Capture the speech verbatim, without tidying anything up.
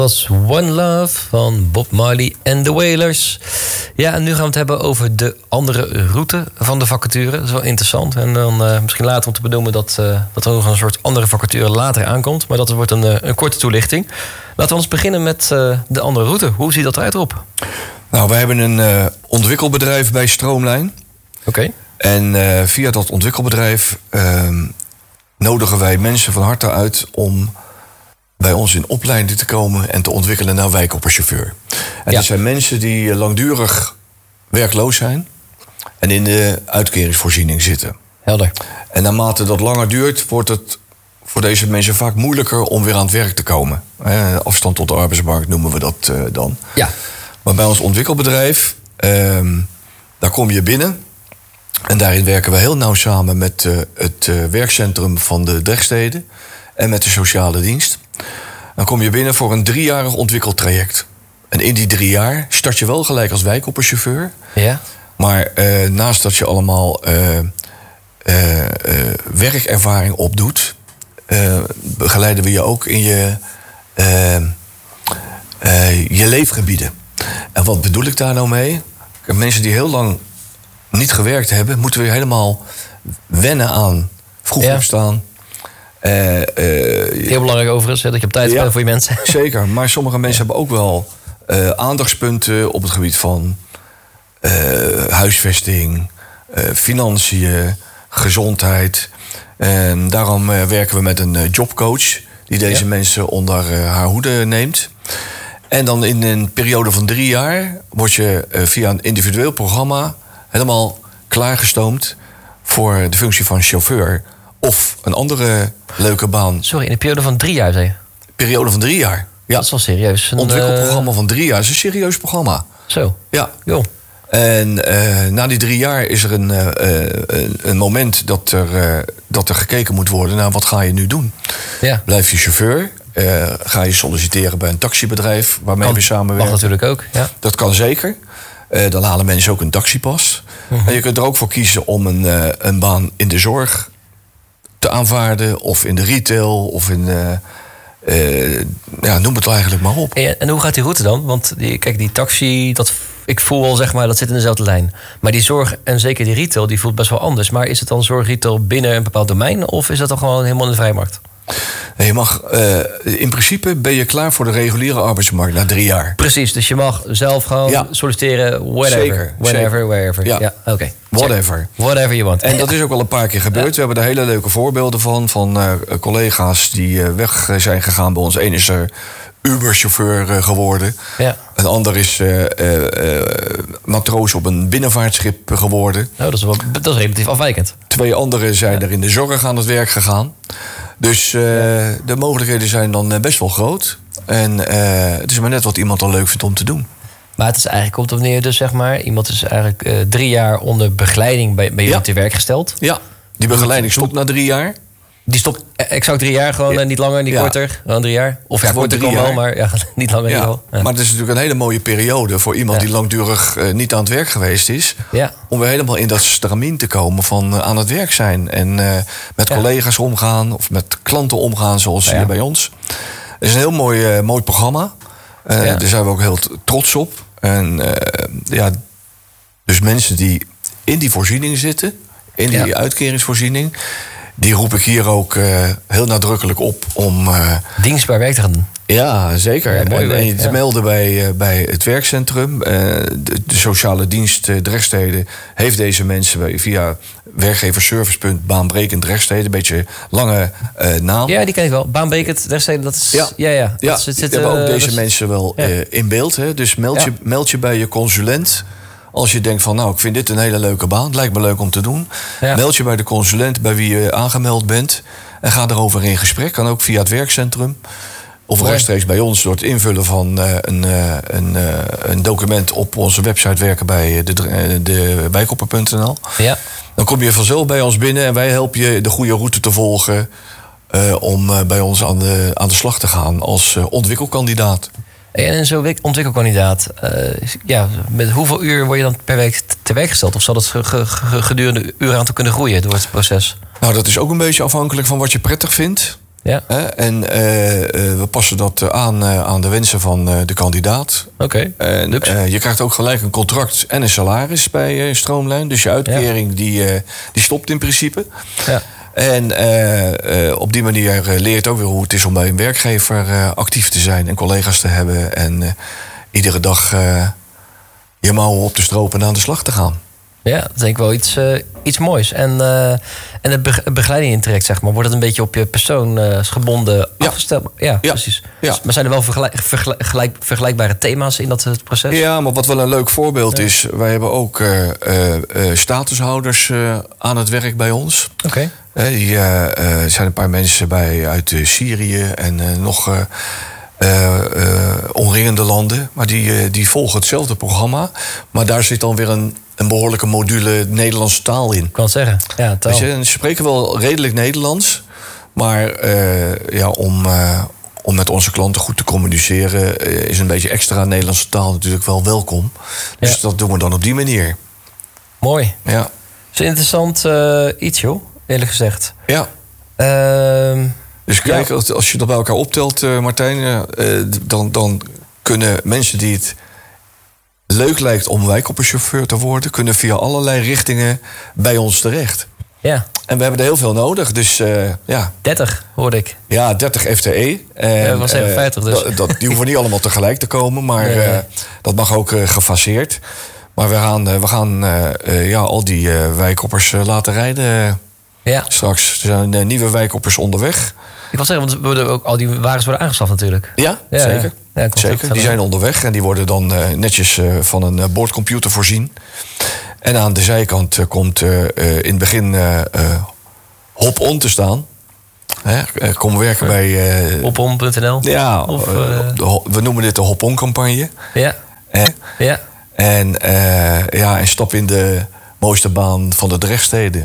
was One Love van Bob Marley en The Wailers. Ja, en nu gaan we het hebben over de andere route van de vacature. Dat is wel interessant. En dan uh, misschien later om te benoemen dat, uh, dat er nog een soort andere vacature later aankomt. Maar dat wordt een, uh, een korte toelichting. Laten we ons beginnen met uh, de andere route. Hoe ziet dat eruit, Rob? Nou, wij hebben een uh, ontwikkelbedrijf bij Stroomlijn. Oké. Okay. En uh, via dat ontwikkelbedrijf uh, nodigen wij mensen van harte uit om bij ons in opleiding te komen en te ontwikkelen naar wijkhopperchauffeur. En ja. Dat zijn mensen die langdurig werkloos zijn en in de uitkeringsvoorziening zitten. Helder. En naarmate dat langer duurt, wordt het voor deze mensen vaak moeilijker om weer aan het werk te komen. Eh, afstand tot de arbeidsmarkt noemen we dat uh, dan. Ja. Maar bij ons ontwikkelbedrijf, uh, daar kom je binnen. En daarin werken we heel nauw samen met uh, het uh, werkcentrum van de Drechtstede en met de sociale dienst. Dan kom je binnen voor een driejarig ontwikkeltraject. En in die drie jaar start je wel gelijk als wijkhopperchauffeur. Ja. Maar uh, naast dat je allemaal uh, uh, uh, werkervaring opdoet, uh, begeleiden we je ook in je, uh, uh, je leefgebieden. En wat bedoel ik daar nou mee? Mensen die heel lang niet gewerkt hebben, moeten weer helemaal wennen aan vroeg ja. opstaan. Uh, uh, Heel belangrijk overigens, hè, dat je op tijd ja, bent voor je mensen. Zeker, maar sommige mensen ja. hebben ook wel uh, aandachtspunten op het gebied van uh, huisvesting, uh, financiën, gezondheid. En daarom uh, werken we met een uh, jobcoach die deze ja. mensen onder uh, haar hoede neemt. En dan in een periode van drie jaar word je uh, via een individueel programma helemaal klaargestoomd voor de functie van chauffeur of een andere leuke baan. Sorry, in een periode van drie jaar, zei je? Periode van drie jaar, ja. Dat is wel serieus. Een ontwikkelprogramma van drie jaar is een serieus programma. Zo? Ja. Jo. En uh, na die drie jaar is er een, uh, een, een moment dat er, uh, dat er gekeken moet worden naar wat ga je nu doen. Ja. Blijf je chauffeur? Uh, ga je solliciteren bij een taxibedrijf waarmee kan, we samenwerken? Mag natuurlijk ook, ja. Dat kan zeker. Uh, dan halen mensen ook een taxipas. Uh-huh. En je kunt er ook voor kiezen om een, uh, een baan in de zorg te aanvaarden, of in de retail, of in de, uh, ja, noem het eigenlijk maar op. En, en hoe gaat die route dan? Want die, kijk, die taxi, dat, ik voel al, zeg maar, dat zit in dezelfde lijn. Maar die zorg en zeker die retail, die voelt best wel anders. Maar is het dan zorg retail binnen een bepaald domein, of is dat dan gewoon helemaal in de vrijmarkt? Nee, je mag, uh, in principe ben je klaar voor de reguliere arbeidsmarkt na drie jaar. Precies, dus je mag zelf gewoon ja. solliciteren, whatever. Zeker, whenever, zeker. wherever. Ja, ja oké. Okay. Whatever. Whatever you want. En dat is ook al een paar keer gebeurd. Ja. We hebben daar hele leuke voorbeelden van. Van uh, collega's die uh, weg zijn gegaan bij ons. Eén is er Uber-chauffeur uh, geworden. Ja. Een ander is uh, uh, uh, matroos op een binnenvaartschip geworden. Nou, dat is, wel, dat is relatief afwijkend. Twee anderen zijn ja. er in de zorg aan het werk gegaan. Dus uh, ja. de mogelijkheden zijn dan best wel groot. En uh, het is maar net wat iemand dan leuk vindt om te doen. Maar het is eigenlijk op wanneer je dus, zeg maar, iemand is eigenlijk uh, drie jaar onder begeleiding bij, bij jullie ja. te werk gesteld. Ja, die begeleiding stopt na drie jaar. Die stopt exact drie jaar, gewoon ja. niet langer, niet ja. korter. Gewoon drie jaar. Of ja, korter kan wel, maar ja, niet langer. Ja. Wel. Ja. Maar het is natuurlijk een hele mooie periode voor iemand ja. die langdurig uh, niet aan het werk geweest is. Ja. Om weer helemaal in dat stramien te komen van uh, aan het werk zijn. En uh, met ja. collega's omgaan of met klanten omgaan zoals ja. hier bij ons. Het is een heel mooi, uh, mooi programma. Uh, ja. Daar zijn we ook heel trots op. En uh, ja, dus mensen die in die voorziening zitten, in die ja. uitkeringsvoorziening, die roep ik hier ook uh, heel nadrukkelijk op om Uh, dienstbaar werk te gaan doen. Ja, zeker. Ja, mooi en, en je te ja. melden bij, uh, bij het werkcentrum. Uh, de, de sociale dienst uh, Drechtstede heeft deze mensen via werkgeversservicepunt Baanbrekend Drechtstede. Een beetje lange uh, naam. Ja, die ken ik wel. Baanbrekend Drechtstede, dat is. Ja, ja, ja. ja. Dat is, het zit, we hebben ook uh, deze is, mensen wel ja. uh, in beeld. Hè. Dus meld, ja. je, meld je bij je consulent. Als je denkt van, nou, ik vind dit een hele leuke baan. Het lijkt me leuk om te doen. Ja. Meld je bij de consulent bij wie je aangemeld bent. En ga erover in gesprek. Kan ook via het werkcentrum. Of ja. rechtstreeks bij ons door het invullen van uh, een, uh, een, uh, een document op onze website werken bij de, de, de wijkhopper punt n l. Ja. Dan kom je vanzelf bij ons binnen en wij helpen je de goede route te volgen. Uh, om uh, bij ons aan de, aan de slag te gaan als uh, ontwikkelkandidaat. En zo'n ontwikkelkandidaat, uh, ja, met hoeveel uur word je dan per week te werk gesteld? Of zal dat gedurende uren aan te kunnen groeien door het proces? Nou, dat is ook een beetje afhankelijk van wat je prettig vindt. Ja. Hè? En uh, uh, we passen dat aan uh, aan de wensen van uh, de kandidaat. Oké. Okay. Uh, je krijgt ook gelijk een contract en een salaris bij uh, Stroomlijn. Dus je uitkering ja. die, uh, die stopt in principe. Ja. En uh, uh, op die manier uh, leert ook weer hoe het is om bij een werkgever uh, actief te zijn en collega's te hebben. En uh, iedere dag uh, je mouwen op te stropen en aan de slag te gaan. Ja, dat is denk ik wel iets, uh, iets moois. En, uh, en de begeleiding in traject, zeg maar, wordt het een beetje op je persoon uh, gebonden ja. afgesteld? Ja, ja, precies. Ja. Maar zijn er wel vergelijk, vergelijk, vergelijkbare thema's in dat proces? Ja, maar wat wel een leuk voorbeeld ja. is, wij hebben ook uh, uh, uh, statushouders uh, aan het werk bij ons. Oké. Okay. Uh, die uh, uh, zijn een paar mensen bij uit uh, Syrië en uh, nog uh, uh, uh, omringende landen. Maar die, uh, die volgen hetzelfde programma. Maar daar zit dan weer een een behoorlijke module Nederlandse taal in. Ik kan het zeggen, ja, taal. Dus, ze spreken wel redelijk Nederlands. Maar uh, ja, om, uh, om met onze klanten goed te communiceren uh, is een beetje extra Nederlandse taal natuurlijk wel welkom. Dus ja. dat doen we dan op die manier. Mooi. Ja. Dat is een interessant uh, iets, joh, eerlijk gezegd. Ja. Uh, dus kijk, ja. als, als je dat bij elkaar optelt, uh, Martijn, uh, dan, dan kunnen mensen die het leuk lijkt om wijkopperchauffeur te worden, kunnen via allerlei richtingen bij ons terecht. Ja. En we hebben er heel veel nodig, dus uh, ja. dertig, hoorde ik. Ja, dertig F T E. En, ja, dat was even vijftig dus. Dat, dat, die hoeven niet allemaal tegelijk te komen, maar nee, nee. Uh, dat mag ook uh, gefaseerd. Maar we gaan, uh, we gaan uh, uh, ja, al die uh, wijkoppers uh, laten rijden uh, ja. straks. Er zijn uh, nieuwe wijkoppers onderweg. Ik wil zeggen, want ook al die wagens worden aangeschaft natuurlijk. Ja, ja zeker. Ja, zeker. Die zijn onderweg en die worden dan uh, netjes uh, van een uh, boordcomputer voorzien. En aan de zijkant uh, komt uh, uh, in het begin uh, uh, hop-on te staan. Hè? Uh, kom werken ja. bij Uh, hop-on punt n l. Ja, of, uh, de, we noemen dit de hop-on-campagne. Ja. En, ja. En, uh, ja, en stap in de mooiste baan van de Drechtsteden.